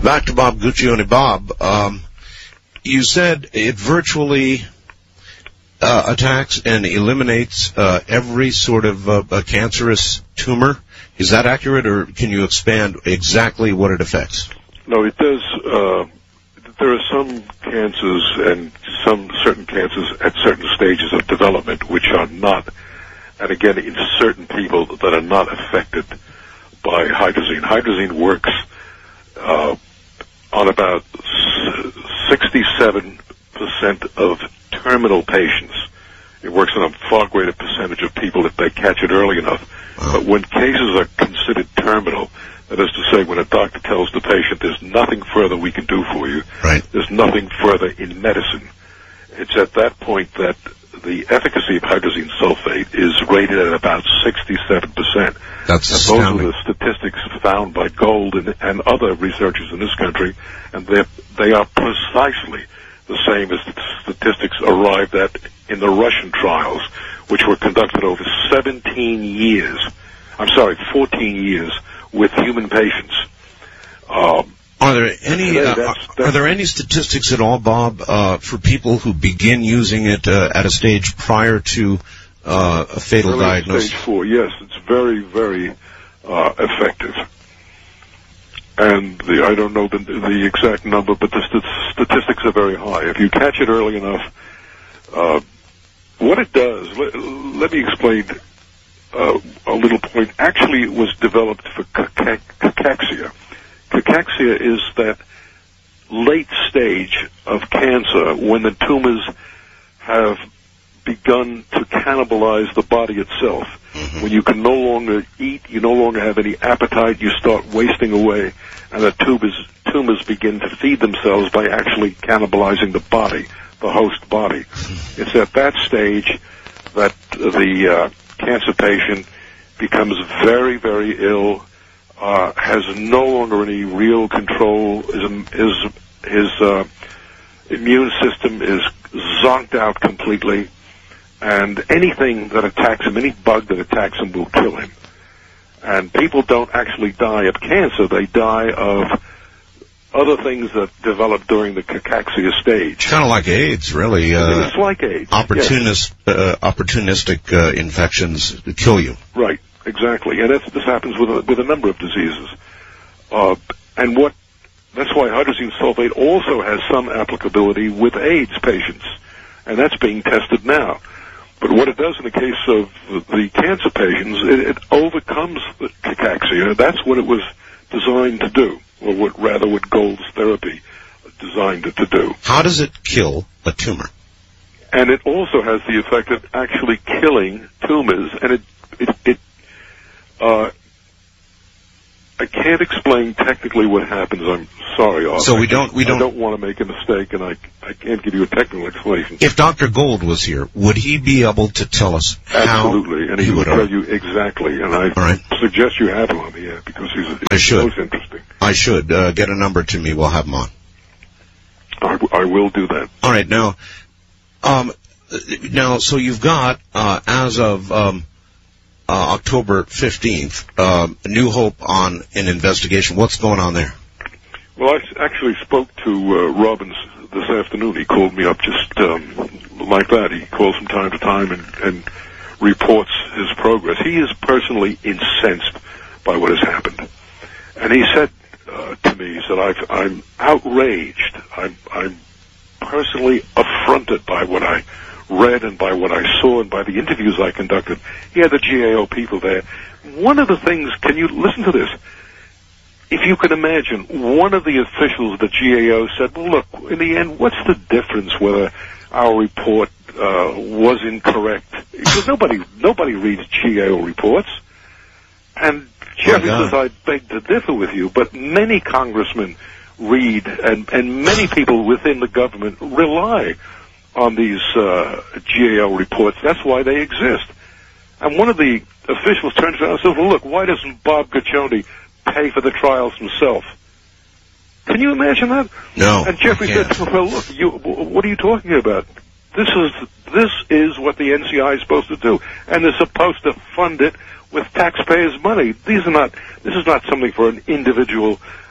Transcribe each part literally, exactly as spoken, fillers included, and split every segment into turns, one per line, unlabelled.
back to Bob Guccione. Bob, um, you said it virtually uh, attacks and eliminates uh, every sort of uh, a cancerous tumor. Is that accurate, or can you expand exactly what it affects?
No, it does. Uh, there are some cancers and some certain cancers at certain stages of development which are not, and again, in certain people that are not affected by hydrazine. Hydrazine works uh, on about sixty-seven percent of terminal patients. It works on a far greater percentage of people if they catch it early enough. Wow. But when cases are considered terminal, that is to say, when a doctor tells the patient there's nothing further we can do for you,
right.
there's nothing further in medicine, it's at that point that the efficacy of hydrazine sulfate is rated at about sixty-seven percent.
That's
and
astounding.
those are the statistics found by Gold and, and other researchers in this country, and they are precisely the same as the statistics arrived at in the Russian trials, which were conducted over seventeen years, I'm sorry, fourteen years, with human patients. Um,
Are there any
Today,
uh,
that's-
are
that's-
there any statistics at all, Bob, uh, for people who begin using it uh, at a stage prior to uh, a fatal
early
diagnosis?
Stage four, yes, it's very, very uh, effective. And the, I don't know the, the exact number, but the st- statistics are very high. If you catch it early enough, uh, what it does, let, let me explain uh, a little point. Actually, it was developed for caca- cachexia. Cachexia is that late stage of cancer when the tumors have begun to cannibalize the body itself. Mm-hmm. When you can no longer eat, you no longer have any appetite, you start wasting away, and the tumors, tumors begin to feed themselves by actually cannibalizing the body, the host body. Mm-hmm. It's at that stage that the uh, cancer patient becomes very, very ill, uh, has no longer any real control, his, his, his uh, immune system is zonked out completely, and anything that attacks him, any bug that attacks him will kill him. And people don't actually die of cancer, they die of other things that develop during the cachexia stage.
Kind of like AIDS, really. Uh,
it's like AIDS.
Opportunist, yes. uh, opportunistic uh, infections kill you.
Right, exactly. And that's, this happens with a, with a number of diseases. Uh, and what that's why hydrazine sulfate also has some applicability with AIDS patients, and that's being tested now. But what it does in the case of the cancer patients, it, it overcomes the cachexia. That's what it was designed to do, or what rather what Gold's therapy designed it to do.
How does it kill a tumor?
And it also has the effect of actually killing tumors, and it it, it uh, I can't explain technically what happens. I'm sorry, Arthur.
So we don't we don't
I don't want to make a mistake, and I I can't give you a technical explanation.
If Doctor Gold was here, would he be able to tell us
Absolutely,
how?
Absolutely, and he, he would tell you exactly. And I
right.
suggest you have him on the air because he's, he's
I should.
most interesting.
I should uh, get a number to me. We'll have him on.
I, I will do that.
All right, now, um, now, so you've got uh, as of um, uh, October fifteenth, uh, New Hope on an investigation. What's going on there?
Well, I actually spoke to uh, Robbins this afternoon. He called me up just um, like that. He calls from time to time and, and reports his progress. He is personally incensed by what has happened. And he said uh, to me, he said, I've, I'm outraged. I'm, I'm personally affronted by what I read and by what I saw and by the interviews I conducted. He had the G A O people there. One of the things, can you listen to this? If you can imagine, one of the officials of the G A O said, well, look, in the end, what's the difference whether our report uh, was incorrect? Because nobody nobody reads G A O reports. And Jeffrey says, I beg to differ with you, but many congressmen read, and, and many people within the government rely on these uh, G A O reports. That's why they exist. And one of the officials turns around and says, well, look, why doesn't Bob Guccione pay for the trials himself? Can you imagine that?
No.
And Jeffrey said, well, look, you, what are you talking about? This is this is what the N C I is supposed to do, and they're supposed to fund it with taxpayers' money. These are not. This is not something for an individual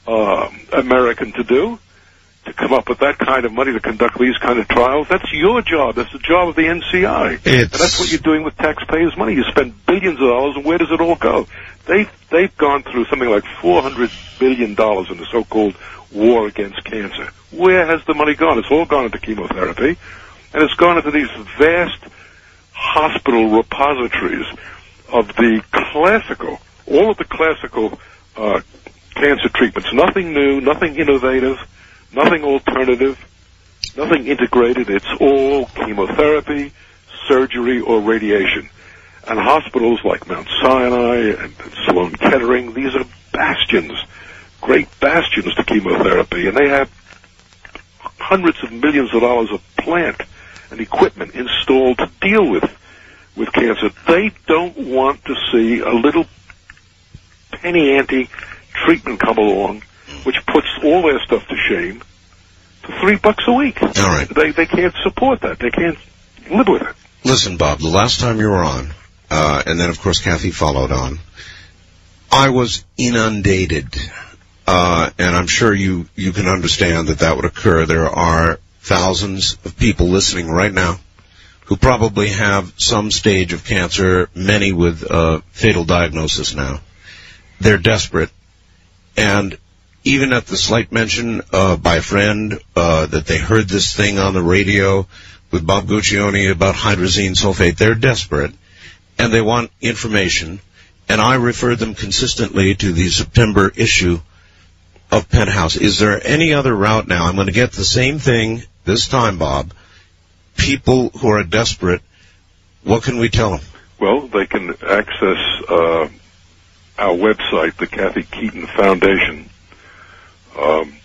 uh, American to do, to come up with that kind of money to conduct these kind of trials. That's your job. That's the job of the N C I.
It's...
And that's what you're doing with taxpayers' money. You spend billions of dollars, and where does it all go? They've, they've gone through something like four hundred billion dollars in the so-called war against cancer. Where has the money gone? It's all gone into chemotherapy, and it's gone into these vast hospital repositories of the classical, all of the classical uh, cancer treatments. Nothing new, nothing innovative, nothing alternative, nothing integrated. It's all chemotherapy, surgery, or radiation. And hospitals like Mount Sinai and Sloan Kettering, these are bastions, great bastions to chemotherapy, and they have hundreds of millions of dollars of plant and equipment installed to deal with with cancer. They don't want to see a little penny ante treatment come along, which puts all their stuff to shame, for three bucks a week.
All right.
They they can't support that. They can't live with it.
Listen, Bob, the last time you were on, uh, and then, of course, Kathy followed on, I was inundated, uh, and I'm sure you, you can understand that that would occur. There are thousands of people listening right now who probably have some stage of cancer, many with uh, fatal diagnosis now. They're desperate, and even at the slight mention uh, by a friend uh, that they heard this thing on the radio with Bob Guccione about hydrazine sulfate, they're desperate, and they want information, and I refer them consistently to the September issue of Penthouse. Is there any other route now? I'm going to get the same thing this time, Bob. People who are desperate, what can we tell them?
Well, they can access uh, our website, the Kathy Keaton Foundation, um,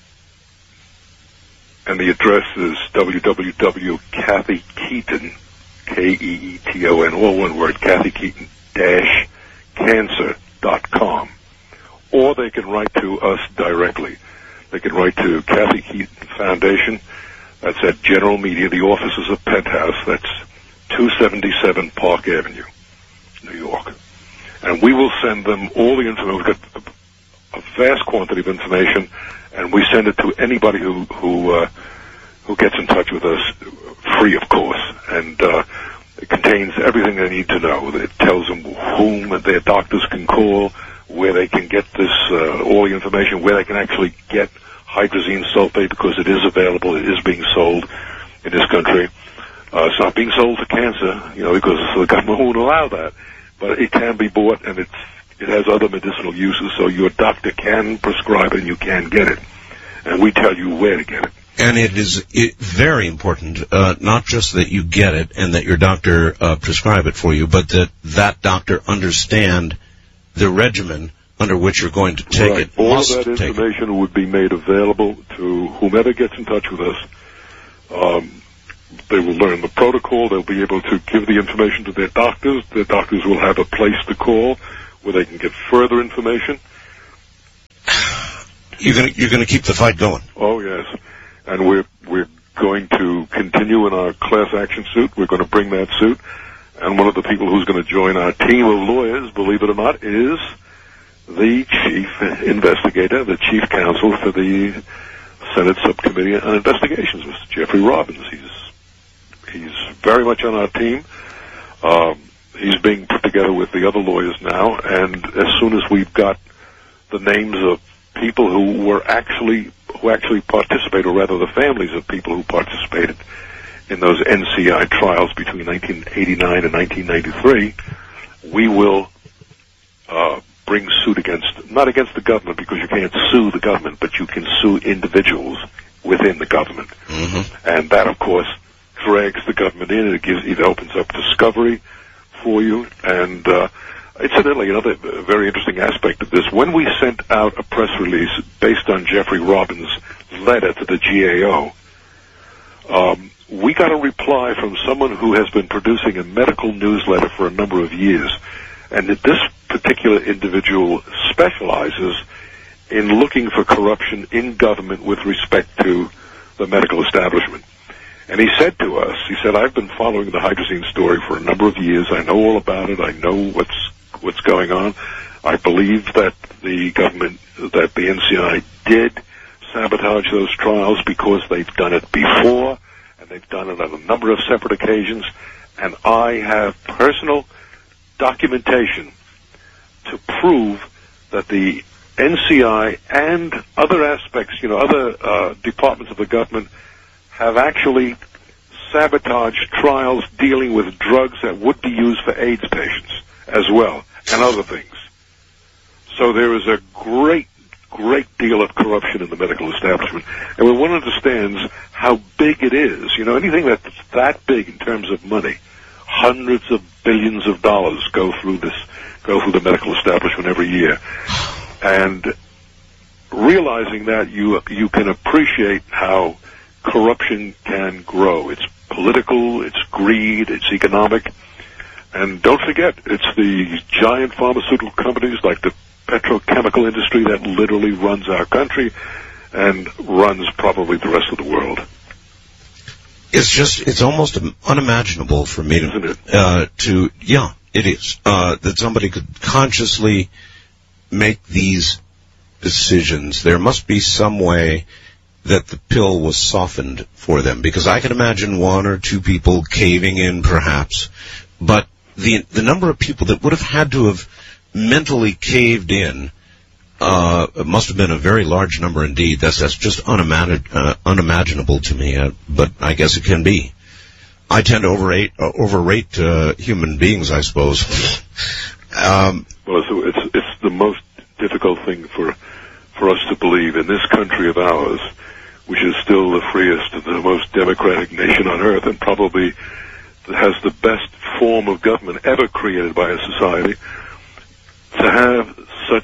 and the address is w w w dot kathy keaton, K E E T O N, all one word, kathy keaton dash cancer dot com. Or they can write to us directly. They can write to Kathy Keaton Foundation. That's at General Media, the offices of Penthouse. That's two seventy-seven Park Avenue, New York. And we will send them all the information. We've got a vast quantity of information, and we send it to anybody who who uh, who gets in touch with us, free, of course. And uh, it contains everything they need to know. It tells them whom their doctors can call, where they can get this, uh, all the information, where they can actually get hydrazine sulfate, because it is available, it is being sold in this country. Uh, it's not being sold for cancer, you know, because the government won't allow that. But it can be bought, and it's, it has other medicinal uses, so your doctor can prescribe it and you can get it. And we tell you where to get it.
And it is it, very important, uh, not just that you get it and that your doctor uh, prescribe it for you, but that that doctor understand the regimen under which you're going to take
right.
it.
All
Must
of that information would be made available to whomever gets in touch with us. Um, they will learn the protocol. They'll be able to give the information to their doctors. Their doctors will have a place to call where they can get further information.
You're going to, you're going to keep the fight going.
Oh, yes. And we're, we're going to continue in our class action suit. We're going to bring that suit. And one of the people who's going to join our team of lawyers, believe it or not, is the chief investigator, the chief counsel for the Senate Subcommittee on Investigations, Mister Jeffrey Robbins. He's he's very much on our team. Um, he's being put together with the other lawyers now, and as soon as we've got the names of people who were actually who actually participated, or rather the families of people who participated in those N C I trials between nineteen eighty-nine and nineteen ninety-three, we will uh, bring suit against, not against the government, because you can't sue the government, but you can sue individuals within the government.
Mm-hmm.
And that, of course, drags the government in, and it gives, it opens up discovery for you. And uh, incidentally, another very interesting aspect of this, when we sent out a press release based on Jeffrey Robbins' letter to the G A O, um, we got a reply from someone who has been producing a medical newsletter for a number of years. And that this particular individual specializes in looking for corruption in government with respect to the medical establishment. And he said to us, he said, I've been following the hydrazine story for a number of years. I know all about it. I know what's what's going on. I believe that the government, that the N C I did sabotage those trials because they've done it before, and they've done it on a number of separate occasions, and I have personal documentation to prove that the N C I and other aspects, you know, other uh, departments of the government have actually sabotaged trials dealing with drugs that would be used for AIDS patients as well, and other things. So there is a great, great deal of corruption in the medical establishment. And when one understands how big it is, you know, anything that's that big in terms of money, hundreds of billions of dollars go through this, go through the medical establishment every year. And realizing that, you you can appreciate how corruption can grow. It's political, it's greed, it's economic. And don't forget, it's the giant pharmaceutical companies like the petrochemical industry that literally runs our country and runs probably the rest of the world.
It's just, it's almost unimaginable for me
Isn't
to,
it?
uh, to, yeah, it is, uh, that somebody could consciously make these decisions. There must be some way that the pill was softened for them, because I can imagine one or two people caving in perhaps, but the the number of people that would have had to have mentally caved in uh must have been a very large number indeed. That's that's just unimagin- uh, unimaginable to me, uh, but I guess it can be. I tend to overrate uh, overrate uh, human beings, I suppose. um,
Well, so it's it's the most difficult thing for for us to believe in this country of ours, which is still the freest and the most democratic nation on earth, and probably has the best form of government ever created by a society, to have such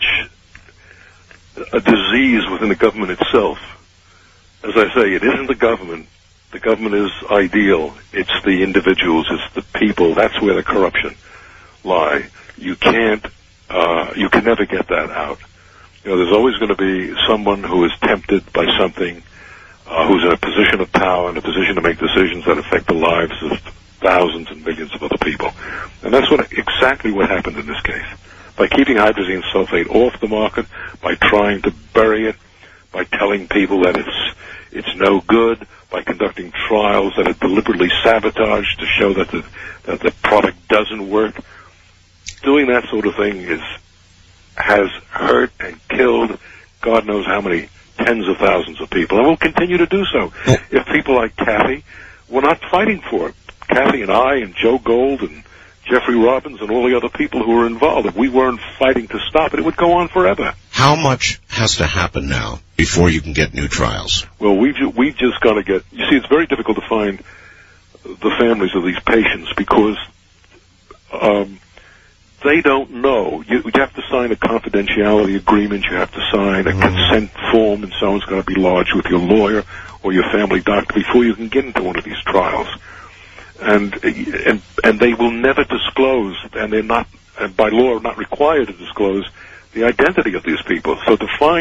a disease within the government itself. As I say, it isn't the government. The government is ideal. It's the individuals. It's the people. That's where the corruption lie. You can't, uh, you can never get that out. You know, there's always going to be someone who is tempted by something, uh, who's in a position of power, in a position to make decisions that affect the lives of thousands and millions of other people. And that's what exactly what happened in this case. By keeping hydrazine sulfate off the market, by trying to bury it, by telling people that it's it's no good, by conducting trials that are deliberately sabotaged to show that the that the product doesn't work, doing that sort of thing is has hurt and killed God knows how many tens of thousands of people, and will continue to do so. If people like Kathy were not fighting for it, Kathy and I and Joe Gold and Jeffrey Robbins and all the other people who were involved, if we weren't fighting to stop it, it would go on forever.
how much has to happen now before you can get new trials?
Well, we've, ju- we've just got to get, you see, it's very difficult to find the families of these patients because um, they don't know. You, you have to sign a confidentiality agreement, you have to sign a mm. consent form, and so it's got to be lodged with your lawyer or your family doctor before you can get into one of these trials. And and and they will never disclose, and they're not, and by law, are not required to disclose the identity of these people. So to find